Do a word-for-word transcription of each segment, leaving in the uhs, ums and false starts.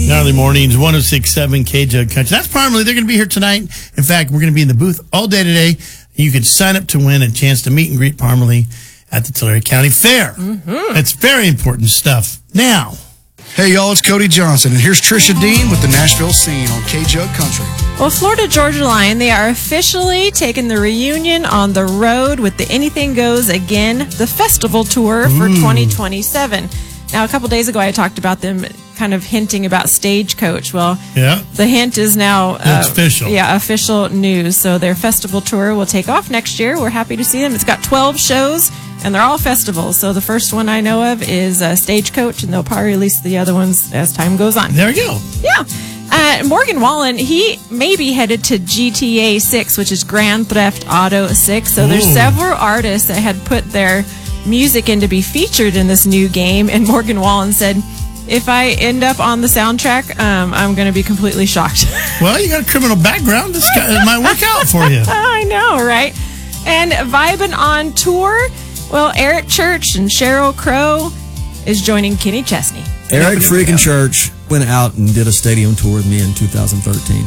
Gnarly Mornings, one oh six point seven K-Jug Country. That's Parmalee. They're going to be here tonight. In fact, we're going to be in the booth all day today. You can sign up to win a chance to meet and greet Parmalee at the Tulare County Fair. Mm-hmm. That's very important stuff. Now. Hey, y'all, it's Cody Johnson, and here's Trisha Dean with the Nashville Scene on K-Jug Country. Well, Florida Georgia Line, they are officially taking the reunion on the road with the Anything Goes Again, the festival tour for Ooh. twenty twenty-seven. Now, a couple days ago, I talked about them kind of hinting about Stagecoach. Well, yeah. the hint is now uh, official. Yeah, official news. So their festival tour will take off next year. We're happy to see them. It's got twelve shows, and they're all festivals. So the first one I know of is uh, Stagecoach, and they'll probably release the other ones as time goes on. There you go. Yeah. Uh, Morgan Wallen, he may be headed to G T A six, which is Grand Theft Auto six. So Ooh. there's several artists that had put their music in to be featured in this new game, and Morgan Wallen said, if I end up on the soundtrack, um, I'm going to be completely shocked. Well, you got a criminal background. This guy, it might work out for you. I know, right? And vibing on tour, well, Eric Church and Sheryl Crow is joining Kenny Chesney. Eric freaking Church went out and did a stadium tour with me in two thousand thirteen.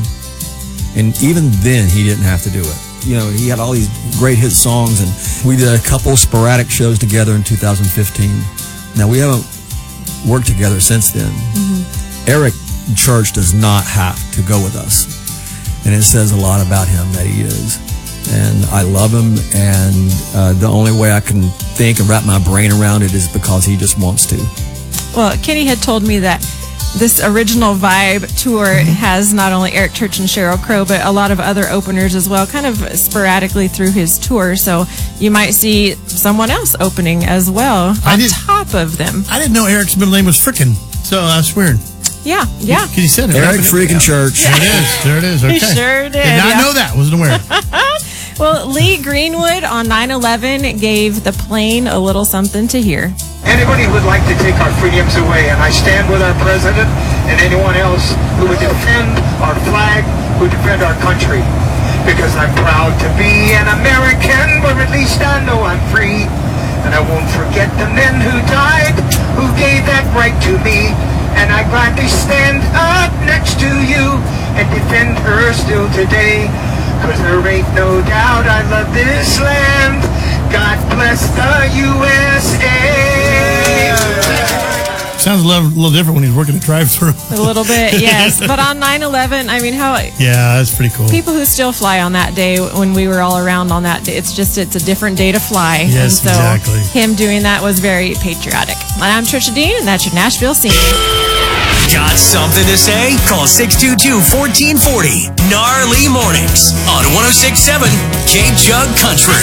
And even then, he didn't have to do it. You know, he had all these great hit songs, and we did a couple sporadic shows together in two thousand fifteen. Now, we haven't worked together since then. Mm-hmm. Eric Church does not have to go with us, and it says a lot about him that he is. And I love him, and uh, the only way I can think and wrap my brain around it is because he just wants to. Well, Kenny had told me that this original Vibe tour has not only Eric Church and Sheryl Crow, but a lot of other openers as well, kind of sporadically through his tour. So you might see someone else opening as well on did, top of them. I didn't know Eric's middle name was Frickin', so that's weird. Yeah, yeah. Because he said it. Eric freaking Church. There it is. There it is. Okay. He sure did. Did not yeah. know that. Wasn't aware. Well, Lee Greenwood on nine eleven gave the plane a little something to hear. Anybody who would like to take our freedoms away, and I stand with our president and anyone else who would defend our flag, who defend our country, because I'm proud to be an American, but at least I know I'm free, and I won't forget the men who died, who gave that right to me, and I gladly stand up next to you and defend her still today, because there ain't no doubt I love this land. God bless the U S A. Sounds a little, a little different when he's working a drive-thru. A little bit, yes. But on nine eleven, I mean, how... Yeah, that's pretty cool. People who still fly on that day when we were all around on that day, it's just, it's a different day to fly. Yes, and so exactly. him doing that was very patriotic. I'm Trisha Dean, and that's your Nashville Scene. Got something to say? Call six two two, one four four zero. Gnarly Mornings on one oh six point seven K-Jug Country.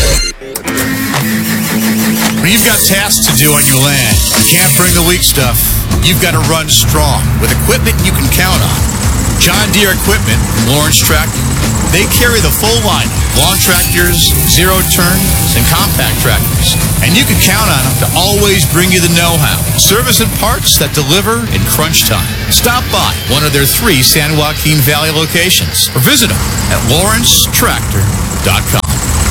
When you've got tasks to do on your land, you can't bring the weak stuff. You've got to run strong with equipment you can count on. John Deere Equipment, Lawrence Tractor. They carry the full line of lawn tractors, zero-turns, and compact tractors. And you can count on them to always bring you the know-how, service and parts that deliver in crunch time. Stop by one of their three San Joaquin Valley locations or visit them at lawrence tractor dot com.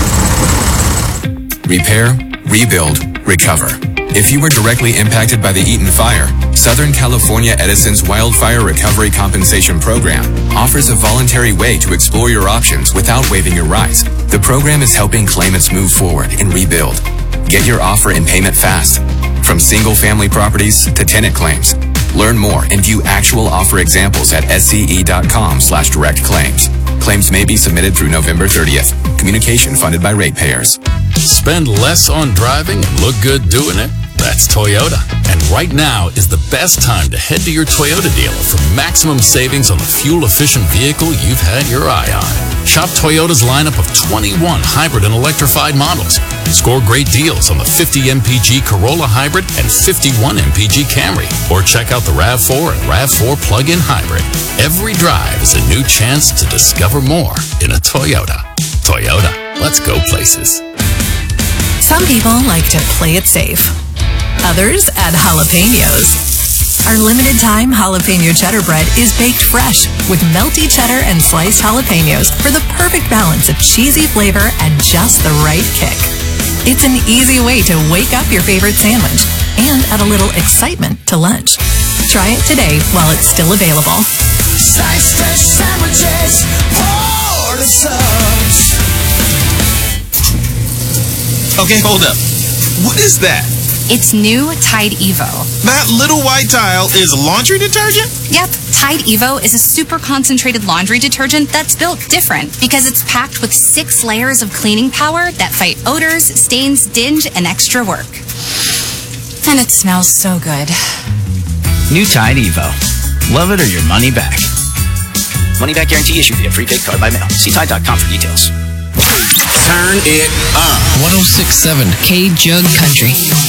Repair, rebuild, recover. If you were directly impacted by the Eaton Fire, Southern California Edison's Wildfire Recovery Compensation Program offers a voluntary way to explore your options without waiving your rights. The program is helping claimants move forward and rebuild. Get your offer and payment fast. From single-family properties to tenant claims. Learn more and view actual offer examples at sce.com slash direct claims. Claims may be submitted through November thirtieth. Communication funded by ratepayers. Spend less on driving and look good doing it? That's Toyota. And right now is the best time to head to your Toyota dealer for maximum savings on the fuel-efficient vehicle you've had your eye on. Shop Toyota's lineup of twenty-one hybrid and electrified models. Score great deals on the fifty M P G Corolla Hybrid and fifty-one M P G Camry. Or check out the RAV four and RAV four plug-in hybrid. Every drive is a new chance to discover more in a Toyota. Toyota. Let's go places. Some people like to play it safe. Others add jalapenos. Our limited time jalapeno cheddar bread is baked fresh with melty cheddar and sliced jalapenos for the perfect balance of cheesy flavor and just the right kick. It's an easy way to wake up your favorite sandwich and add a little excitement to lunch. Try it today while it's still available. Slice fresh sandwiches, pour the subs. Okay, hold up. What is that? It's new Tide Evo. That little white tile is laundry detergent? Yep, Tide Evo is a super concentrated laundry detergent that's built different because it's packed with six layers of cleaning power that fight odors, stains, dinge, and extra work. And it smells so good. New Tide Evo. Love it or your money back. Money back guarantee issued via prepaid card by mail. See Tide dot com for details. Turn it up. one oh six point seven K Jug Country.